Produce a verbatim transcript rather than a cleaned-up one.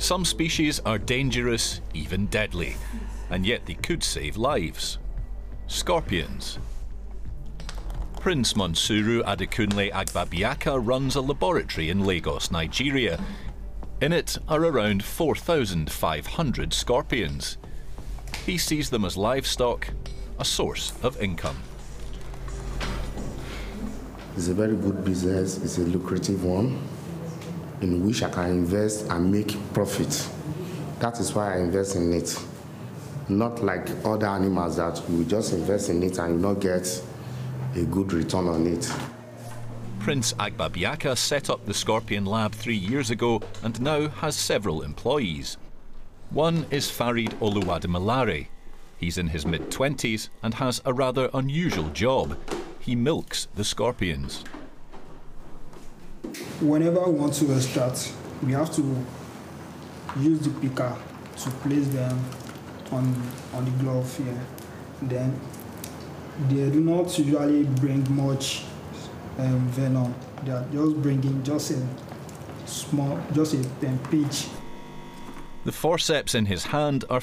Some species are dangerous, even deadly, and yet they could save lives. Scorpions. Prince Monsuru Adekunle Agbabiaka runs a laboratory in Lagos, Nigeria. In it are around four thousand five hundred scorpions. He sees them as livestock, a source of income. It's a very good business, it's a lucrative one, in which I can invest and make profit. That is why I invest in it. Not like other animals that we just invest in it and you not get a good return on it. Prince Agbabiaka set up the Scorpion Lab three years ago and now has several employees. One is Farid Oluwademalare. He's in his mid-twenties and has a rather unusual job. He milks the scorpions. Whenever we want to extract, we have to use the picker to place them on, on the glove here. Then they do not usually bring much um, venom. They are just bringing just a small, just a, a pinch. The forceps in his hand are